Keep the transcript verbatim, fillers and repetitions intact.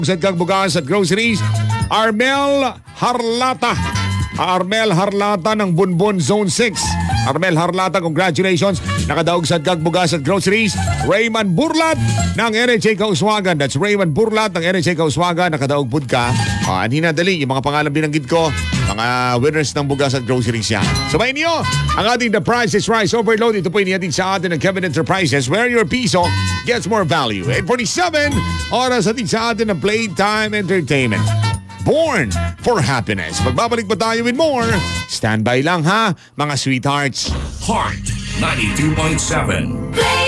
Sa kagbugas at groceries, Armel Harlata. Armel Harlata ng Bunbon Zone six. Armel Harlata, congratulations. Nakadaog sa kagbugas at groceries. Raymond Burlat ng N H A Kauswagan. That's Raymond Burlat ng N H A Kauswagan. Nakadaog pud ka. Ah, hindi na dali. Yung mga pangalan binanggit ko, mga winners ng bugas at groceries yan. Sabayin niyo ang ating The Price is Rice Overload. Ito po inihatid sa atin ng Kevin Enterprises, where your piso gets more value. eight forty-seven, oras atin sa atin ng Playtime Entertainment. Born for happiness. Magbabalik pa tayo with more. Stand by lang ha, mga sweethearts. Heart ninety-two point seven.